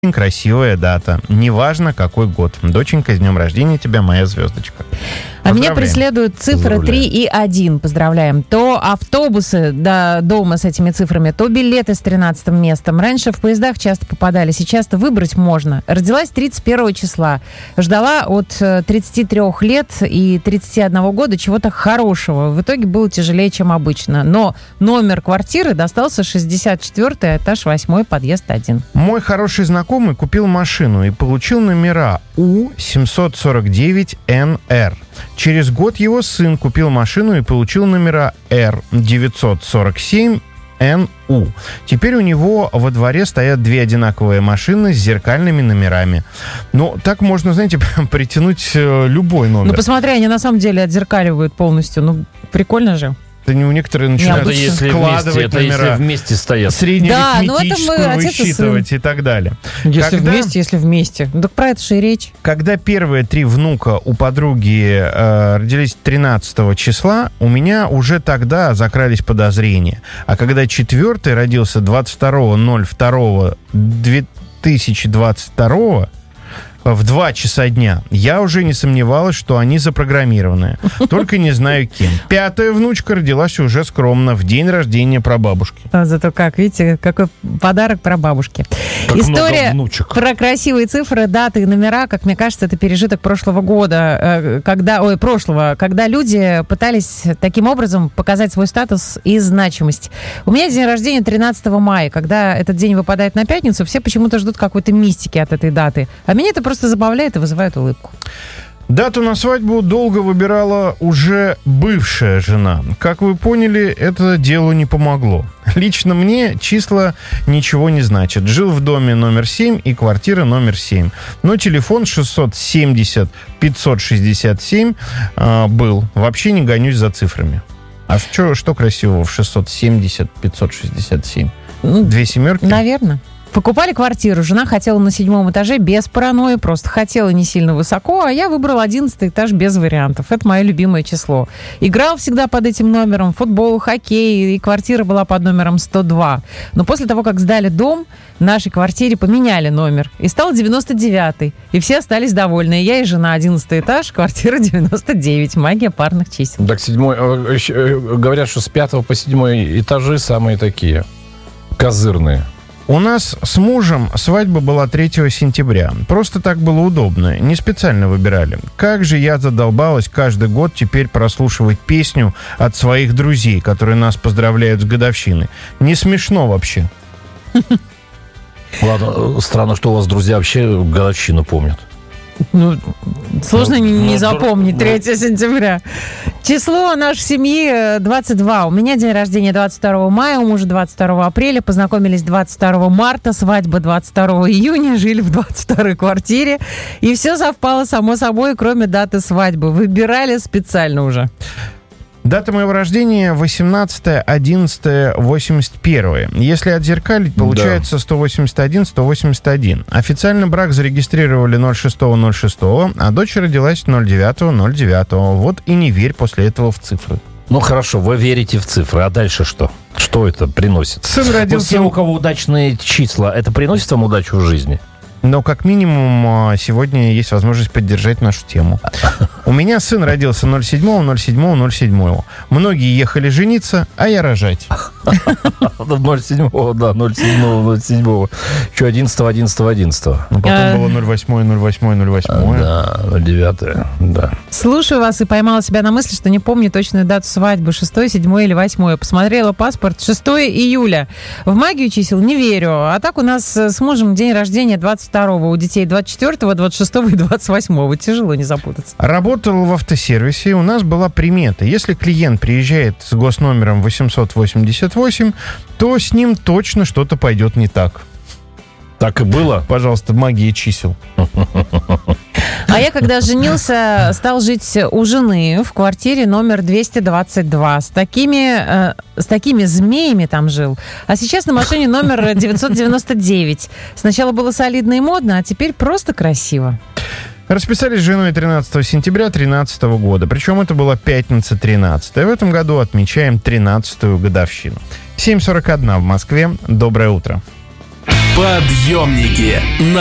Очень красивая дата. Неважно, какой год. Доченька, с днем рождения тебя, моя звездочка. А меня преследуют цифры 3 и 1. Поздравляем. То автобусы до дома с этими цифрами, то билеты с 13 местом. Раньше в поездах часто попадали, сейчас-то выбрать можно. Родилась 31 числа. Ждала от 33 лет и 31 года чего-то хорошего. В итоге было тяжелее, чем обычно. Но номер квартиры достался 64-й, этаж 8, подъезд 1. Мой хороший знакомый купил машину и получил номера У-749НР. Через год его сын купил машину и получил номера Р-947НУ. Теперь у него во дворе стоят две одинаковые машины с зеркальными номерами. Ну, так можно, знаете, притянуть любой номер. Ну, посмотри, они на самом деле отзеркаливают полностью. Ну, прикольно же. Это не у некоторых начинают складывать номера. Это если вместе стоят. Среднеарифметическую высчитывать и так далее. Если вместе. Ну, так про это же и речь. Когда первые 3 внука у подруги родились 13 числа, у меня уже тогда закрались подозрения. А когда 4-й родился 22.02.2022, в 2 часа дня, я уже не сомневалась, что они запрограммированы. Только не знаю кем. 5-я внучка родилась уже скромно, в день рождения прабабушки. Зато как, видите, какой подарок прабабушке. Как история про красивые цифры, даты и номера, как мне кажется, это пережиток прошлого года, когда люди пытались таким образом показать свой статус и значимость. У меня день рождения 13 мая. Когда этот день выпадает на пятницу, все почему-то ждут какой-то мистики от этой даты. А меня это просто забавляет и вызывает улыбку. Дату на свадьбу долго выбирала уже бывшая жена. Как вы поняли, это делу не помогло. Лично мне числа ничего не значат. Жил в доме номер 7 и квартира номер 7. Но телефон 670-567 был. Вообще не гонюсь за цифрами. А что красивого в 670-567? 2 семерки? Наверное. Покупали квартиру. Жена хотела на 7 этаже без паранойи, просто хотела не сильно высоко, а я выбрал 11 этаж без вариантов. Это мое любимое число. Играл всегда под этим номером, футбол, хоккей, и квартира была под номером 102. Но после того, как сдали дом, в нашей квартире поменяли номер, и стал 99-й. И все остались довольны. И я, и жена, 11 этаж, квартира 99. Магия парных чисел. Так, 7, говорят, что с 5 по 7 этажи самые такие козырные. У нас с мужем свадьба была 3 сентября. Просто так было удобно. Не специально выбирали. Как же я задолбалась каждый год теперь прослушивать песню от своих друзей, которые нас поздравляют с годовщиной. Не смешно вообще. Ладно, странно, что у вас друзья вообще годовщину помнят. Ну, сложно не запомнить 3 сентября. Число нашей семьи 22. У меня день рождения 22 мая, у мужа 22 апреля. Познакомились 22 марта, свадьба 22 июня, жили в 22-й квартире. И все совпало само собой, кроме даты свадьбы. Выбирали специально уже. Дата моего рождения 18.11.81. Если отзеркалить, получается 181-181. Официально брак зарегистрировали 06.06, а дочь родилась 09.09. Вот и не верь после этого в цифры. Ну хорошо, вы верите в цифры, а дальше что? Что это приносит? Сын родился... Вот все, у кого удачные числа, это приносит вам удачу в жизни? Но как минимум сегодня есть возможность поддержать нашу тему. У меня сын родился 07-07-07. Многие ехали жениться, а я рожать. 07-го, да, 07-07. Еще 11-11-11. Ну, потом было 08-08-08. Да, 09, да. Слушаю вас и поймала себя на мысли, что не помню точную дату свадьбы, 6, 7 или 8. Посмотрела паспорт, 6 июля. В магию чисел не верю. А так у нас с мужем день рождения 22-го, у детей 24-го, 26-го и 28-го. Тяжело не запутаться. Работал в автосервисе, у нас была примета. Если клиент приезжает с госномером 888, то с ним точно что-то пойдет не так. Так и было? Пожалуйста, магия чисел. А я, когда женился, стал жить у жены в квартире номер 222. С такими змеями там жил. А сейчас на машине номер 999. Сначала было солидно и модно, а теперь просто красиво. Расписались с женой 13 сентября 2013 года. Причем это была пятница 13. В этом году отмечаем 13-ю годовщину. 7:41 в Москве. Доброе утро. Подъемники